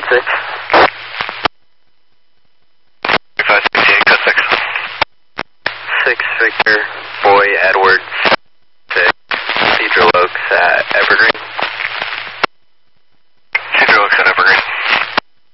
6. 568, code 6. 6 Victor, Boy Edwards, 6, Cathedral Oaks at Evergreen.